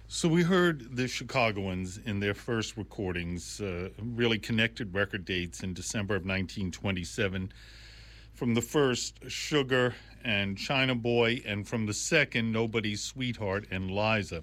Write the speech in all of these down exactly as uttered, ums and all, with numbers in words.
So we heard the Chicagoans in their first recordings, uh, really connected record dates in December of nineteen twenty-seven. From the first, Sugar and China Boy, and from the second, Nobody's Sweetheart and Liza.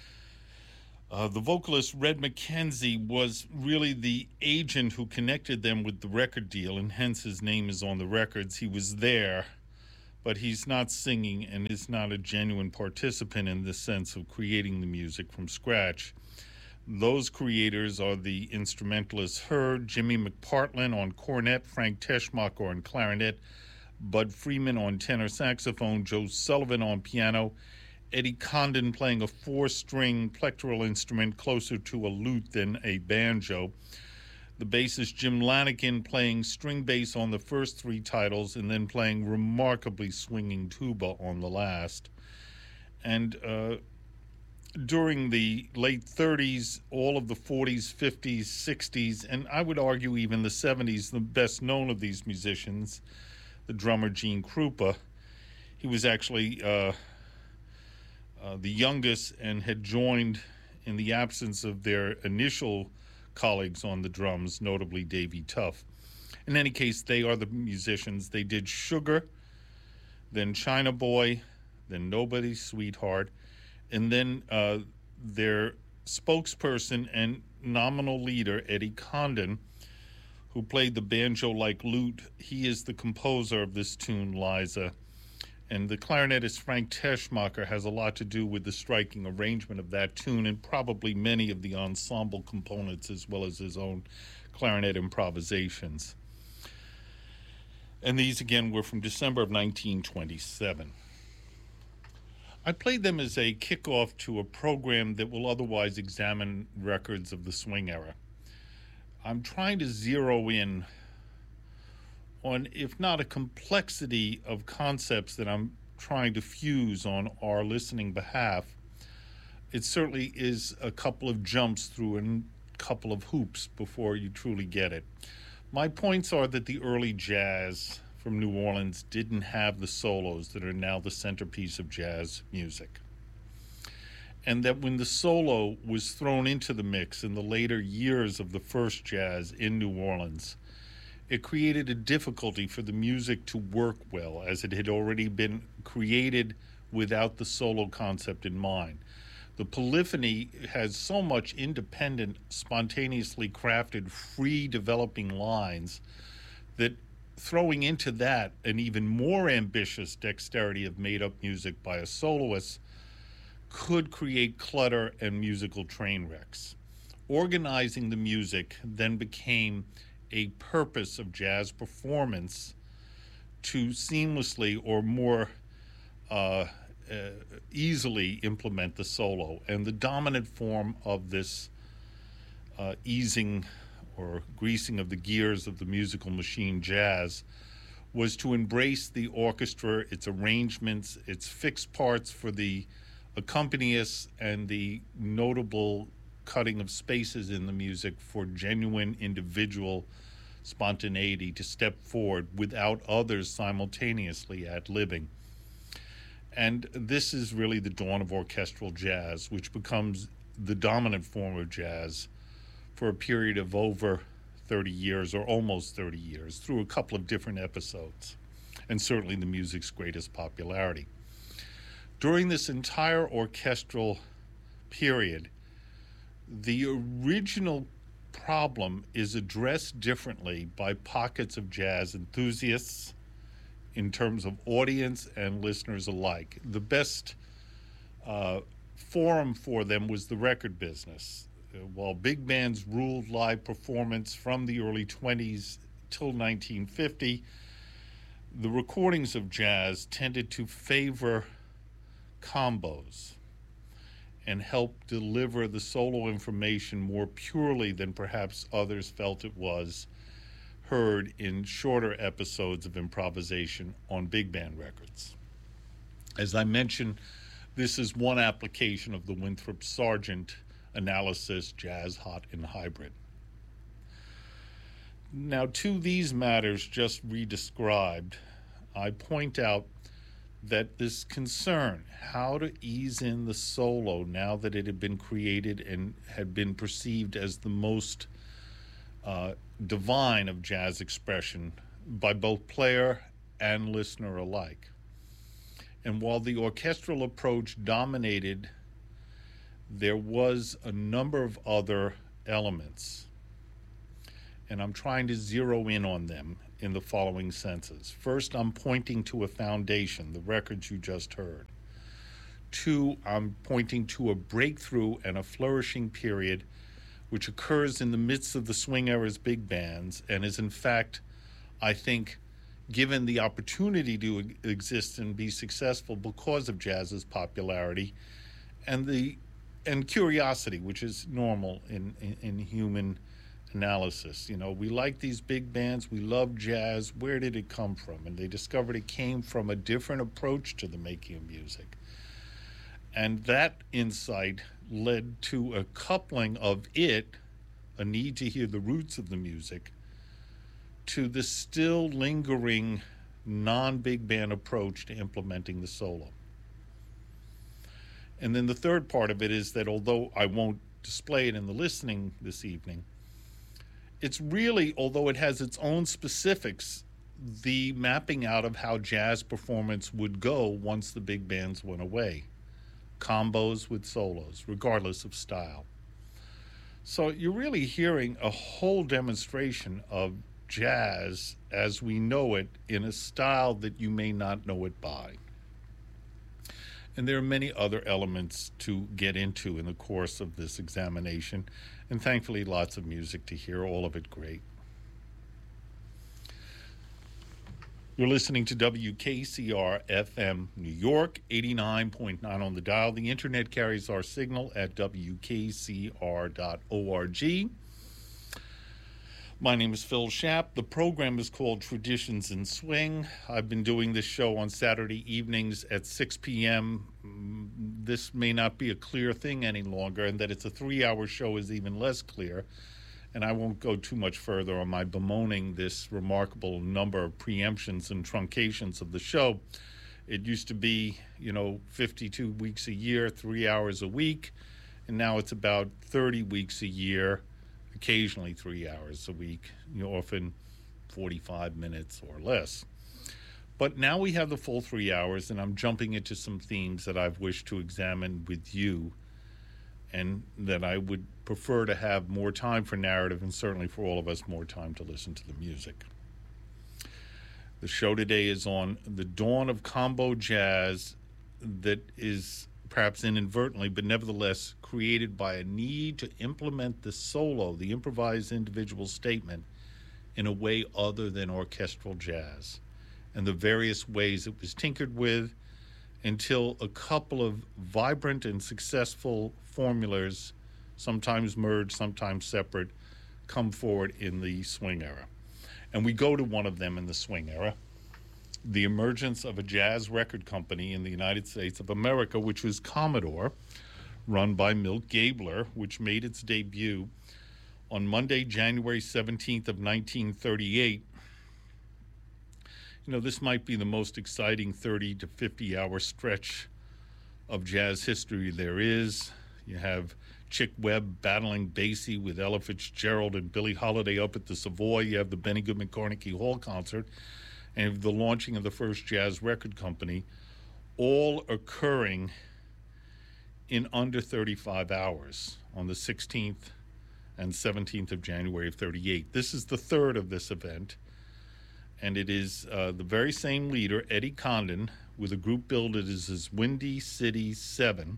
Uh, the vocalist Red McKenzie was really the agent who connected them with the record deal, and hence his name is on the records. He was there, but he's not singing and is not a genuine participant in the sense of creating the music from scratch. Those creators are the instrumentalists Herd, Jimmy McPartland on cornet, Frank Teschmacher on clarinet, Bud Freeman on tenor saxophone, Joe Sullivan on piano, Eddie Condon playing a four-string plectral instrument closer to a lute than a banjo, the bassist Jim Lanigan playing string bass on the first three titles and then playing remarkably swinging tuba on the last. And uh, during the late thirties, all of the forties, fifties, sixties, and I would argue even the seventies, the best known of these musicians, the drummer Gene Krupa, he was actually uh, uh, the youngest and had joined in the absence of their initial colleagues on the drums, notably Davy Tuff. In any case, they are the musicians. They did Sugar, then China Boy, then Nobody's Sweetheart, and then uh, their spokesperson and nominal leader, Eddie Condon, who played the banjo-like lute. He is the composer of this tune, Liza. And the clarinetist Frank Teschmacher has a lot to do with the striking arrangement of that tune and probably many of the ensemble components as well as his own clarinet improvisations. And these, again, were from December of nineteen twenty-seven. I played them as a kickoff to a program that will otherwise examine records of the swing era. I'm trying to zero in on, if not a complexity of concepts that I'm trying to fuse on our listening behalf, it certainly is a couple of jumps through a couple of hoops before you truly get it. My points are that the early jazz from New Orleans didn't have the solos that are now the centerpiece of jazz music. And that when the solo was thrown into the mix in the later years of the first jazz in New Orleans, it created a difficulty for the music to work well, as it had already been created without the solo concept in mind. The polyphony has so much independent, spontaneously crafted, free developing lines that throwing into that an even more ambitious dexterity of made-up music by a soloist could create clutter and musical train wrecks. Organizing the music then became a purpose of jazz performance to seamlessly or more uh, uh, easily implement the solo. And the dominant form of this uh, easing or greasing of the gears of the musical machine jazz was to embrace the orchestra, its arrangements, its fixed parts for the accompanists, and the notable cutting of spaces in the music for genuine individual spontaneity to step forward without others simultaneously ad-libbing. And this is really the dawn of orchestral jazz, which becomes the dominant form of jazz for a period of over thirty years, or almost thirty years, through a couple of different episodes, and certainly the music's greatest popularity. During this entire orchestral period, the original problem is addressed differently by pockets of jazz enthusiasts in terms of audience and listeners alike. The best uh, forum for them was the record business. Uh, while big bands ruled live performance from the early twenties till nineteen fifty, the recordings of jazz tended to favor combos and help deliver the solo information more purely than perhaps others felt it was heard in shorter episodes of improvisation on big band records. As I mentioned, this is one application of the Winthrop Sargent analysis, jazz, hot, and hybrid. Now, to these matters just re-described, I point out that this concern, how to ease in the solo now that it had been created and had been perceived as the most uh, divine of jazz expression by both player and listener alike. And while the orchestral approach dominated, there was a number of other elements. And I'm trying to zero in on them in the following senses. First, I'm pointing to a foundation, the records you just heard. Two, I'm pointing to a breakthrough and a flourishing period which occurs in the midst of the swing era's big bands and is, in fact, I think, given the opportunity to exist and be successful because of jazz's popularity and the and curiosity, which is normal in, in, in human analysis. You know, we like these big bands, we love jazz, where did it come from? And they discovered it came from a different approach to the making of music. And that insight led to a coupling of it, a need to hear the roots of the music, to the still lingering non-big band approach to implementing the solo. And then the third part of it is that although I won't display it in the listening this evening, it's really, although it has its own specifics, the mapping out of how jazz performance would go once the big bands went away. Combos with solos, regardless of style. So you're really hearing a whole demonstration of jazz as we know it in a style that you may not know it by. And there are many other elements to get into in the course of this examination, and thankfully lots of music to hear, all of it great. You're listening to W K C R F M New York, eighty-nine point nine on the dial. The internet carries our signal at W K C R dot org. My name is Phil Schaap. The program is called Traditions in Swing. I've been doing this show on Saturday evenings at six p.m. This may not be a clear thing any longer, and that it's a three-hour show is even less clear. And I won't go too much further on my bemoaning this remarkable number of preemptions and truncations of the show. It used to be, you know, fifty-two weeks a year, three hours a week, and now it's about thirty weeks a year, occasionally three hours a week, you know, often forty-five minutes or less. But now we have the full three hours, and I'm jumping into some themes that I've wished to examine with you, and that I would prefer to have more time for narrative, and certainly for all of us more time to listen to the music. The show today is on the dawn of combo jazz that is perhaps inadvertently, but nevertheless created by a need to implement the solo, the improvised individual statement, in a way other than orchestral jazz, and the various ways it was tinkered with until a couple of vibrant and successful formulas, sometimes merged, sometimes separate, come forward in the swing era. And we go to one of them in the swing era, the emergence of a jazz record company in the United States of America, which was Commodore, run by Milt Gabler, which made its debut on Monday, January seventeenth of nineteen thirty-eight. You know, this might be the most exciting thirty to fifty hour stretch of jazz history there is. You have Chick Webb battling Basie with Ella Fitzgerald and Billie Holiday up at the Savoy. You have the Benny Goodman Carnegie Hall concert and the launching of the first jazz record company, all occurring in under thirty-five hours on the sixteenth and seventeenth of January of thirty-eight. This is the third of this event, and it is uh, the very same leader, Eddie Condon, with a group billed as his Windy City Seven.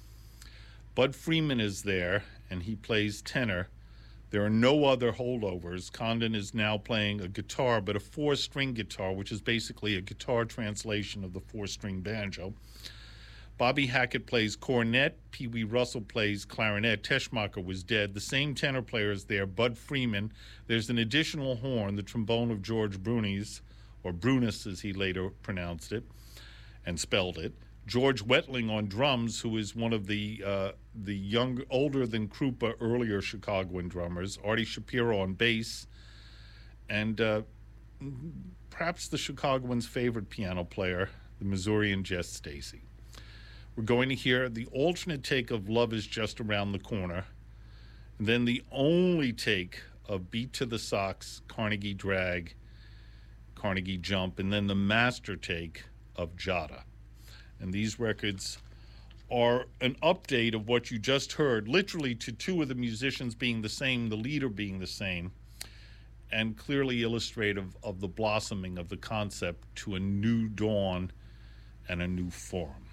Bud Freeman is there, and he plays tenor. There are no other holdovers. Condon is now playing a guitar, but a four-string guitar, which is basically a guitar translation of the four-string banjo. Bobby Hackett plays cornet. Pee Wee Russell plays clarinet. Teschmacher was dead. The same tenor player is there, Bud Freeman. There's an additional horn, the trombone of George Brunis, or Brunis as he later pronounced it and spelled it. George Wetling on drums, who is one of the uh, the young, older than Krupa earlier Chicagoan drummers. Artie Shapiro on bass, and uh, perhaps the Chicagoans' favorite piano player, the Missourian Jess Stacy. We're going to hear the alternate take of Love Is Just Around the Corner, and then the only take of Beat to the Socks, Carnegie Drag, Carnegie Jump, and then the master take of Jada. And these records are an update of what you just heard, literally to two of the musicians being the same, the leader being the same, and clearly illustrative of the blossoming of the concept to a new dawn and a new form.